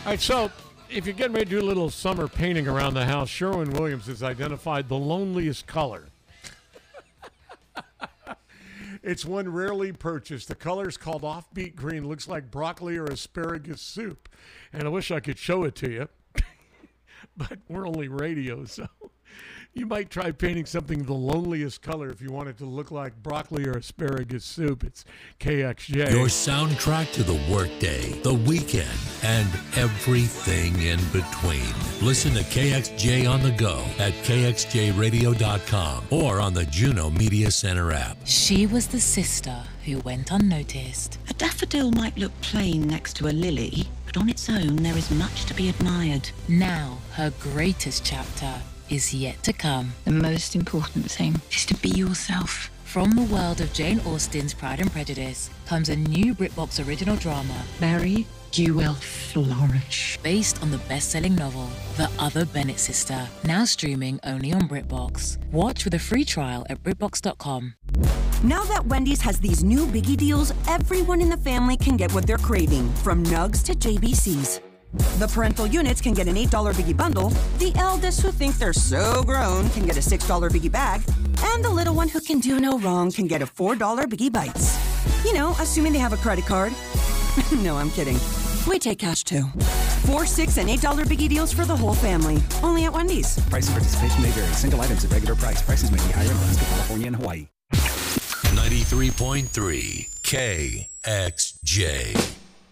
All right, so if you're getting ready to do a little summer painting around the house, Sherwin-Williams has identified the loneliest color. It's one rarely purchased. The color is called offbeat green. Looks like broccoli or asparagus soup. And I wish I could show it to you, but we're only radio, so you might try painting something the loneliest color if you want it to look like broccoli or asparagus soup. It's KXJ. Your soundtrack to the workday, the weekend, and everything in between. Listen to KXJ on the go at kxjradio.com or on the Juno Media Center app. She was the sister who went unnoticed. A daffodil might look plain next to a lily, but on its own there is much to be admired. Now, her greatest chapter is yet to come. The most important thing is to be yourself. From the world of Jane Austen's Pride and Prejudice comes a new BritBox original drama. Mary, you will flourish. Based on the best-selling novel, The Other Bennett Sister, now streaming only on BritBox. Watch with a free trial at BritBox.com. Now that Wendy's has these new biggie deals, everyone in the family can get what they're craving, from nugs to JBCs. The parental units can get an $8 biggie bundle, the eldest who think they're so grown can get a $6 biggie bag, and the little one who can do no wrong can get a $4 biggie bites. You know, assuming they have a credit card. No, I'm kidding. We take cash too. $4, $6, and $8 biggie deals for the whole family. Only at Wendy's. Price and participation may vary. Single items at regular price. Prices may be higher in Alaska, California, and Hawaii. 93.3 KXJ.